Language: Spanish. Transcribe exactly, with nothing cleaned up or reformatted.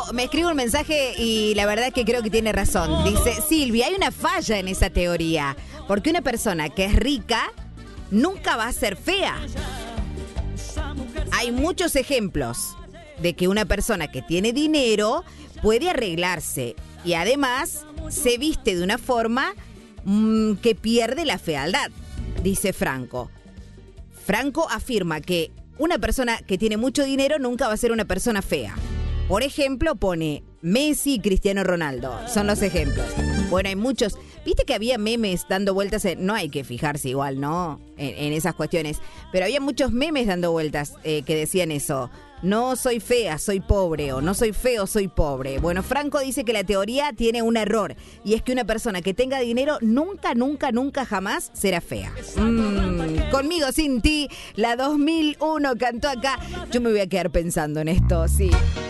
me escribe un mensaje y la verdad es que creo que tiene razón. Dice, Silvia, hay una falla en esa teoría, porque una persona que es rica nunca va a ser fea. Hay muchos ejemplos de que una persona que tiene dinero puede arreglarse y además se viste de una forma mmm, que pierde la fealdad, dice Franco. Franco afirma que una persona que tiene mucho dinero nunca va a ser una persona fea. Por ejemplo, pone Messi y Cristiano Ronaldo. Son los ejemplos. Bueno, hay muchos. Viste que había memes dando vueltas. En, no hay que fijarse igual, ¿no? En, en esas cuestiones. Pero había muchos memes dando vueltas eh, que decían eso. No soy fea, soy pobre. O no soy feo, soy pobre. Bueno, Franco dice que la teoría tiene un error. Y es que una persona que tenga dinero nunca, nunca, nunca jamás será fea. Mm, conmigo, sin ti, la dos mil uno cantó acá. Yo me voy a quedar pensando en esto, sí.